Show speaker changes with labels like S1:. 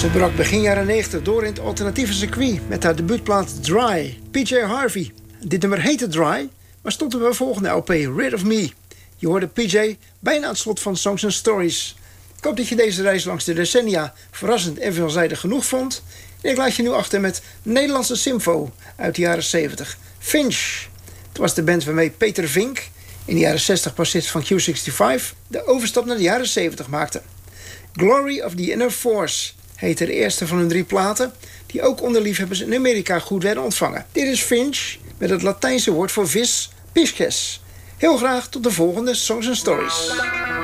S1: Ze brak begin jaren 90 door in het alternatieve circuit met haar debuutplaat Dry, PJ Harvey. Dit nummer heette Dry, maar stond op haar volgende LP Rid of Me. Je hoorde PJ bijna aan het slot van Songs and Stories. Ik hoop dat je deze reis langs de decennia verrassend en veelzijdig genoeg vond. En ik laat je nu achter met Nederlandse Symfo uit de jaren 70. Finch. Het was de band waarmee Peter Vink, in de jaren 60 bassist van Q65, de overstap naar de jaren 70 maakte. Glory of the Inner Force heette de eerste van hun 3 platen, die ook onder liefhebbers in Amerika goed werden ontvangen. Dit is Finch met het Latijnse woord voor vis, pisces. Heel graag tot de volgende Songs and Stories.